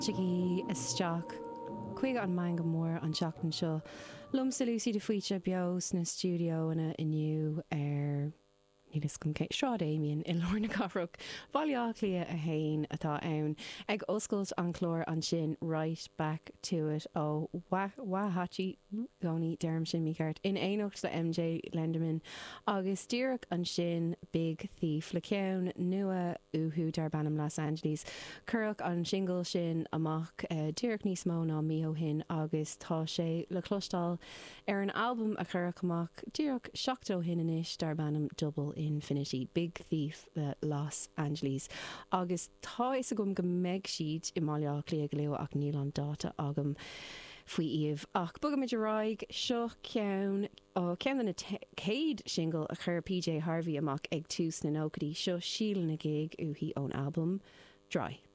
Chigi isteach chuig an main go mór an seachtain seo. Lumsa Lucy de Fuite bios na studio ina inniu nílas gom Sráid Éimíonn I Lorna Carrock bhaile lia a hain atá ann ag oscailt an chlór an sin Right Back to It ó Wahatchi gcónaí derm sin míceart in éocht le MJ Lenderman agus dúireach an sin Big Thief le ceann nua uhu dar banam Los Angeles curach an single sin amach dúireach níos mó ná mío hin agus tá sé le clostal ar an album a curach amach dúireach 7 hin inis dar banam Double Infinity Big Thief le Los Angeles agus tá is a gom go meid siad I máile lia go leo ach níl an dáta agam faoi íomh ach bugam raig seo ceann na céad single a chur PJ Harvey amach ag tús na nócadí seo síl na gig uhí ón album Dry.